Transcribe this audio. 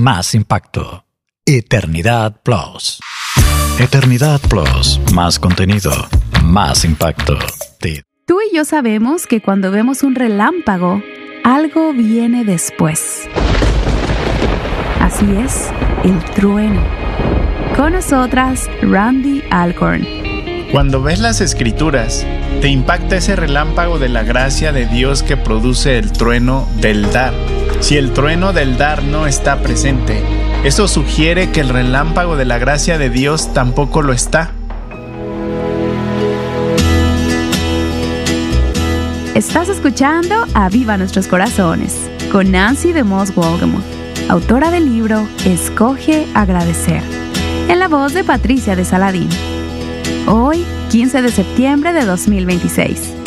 más impacto. Eternidad Plus. Eternidad Plus. Más contenido, más impacto. Tú y yo sabemos que cuando vemos un relámpago, algo viene después. Así es, el trueno. Con nosotras, Randy Alcorn. Cuando ves las Escrituras, te impacta ese relámpago de la gracia de Dios que produce el trueno del dar. Si el trueno del dar no está presente, eso sugiere que el relámpago de la gracia de Dios tampoco lo está. Estás escuchando Aviva Nuestros Corazones con Nancy DeMoss Wolgemuth, autora del libro Escoge Agradecer, en la voz de Patricia de Saladín. Hoy, 15 de septiembre de 2026.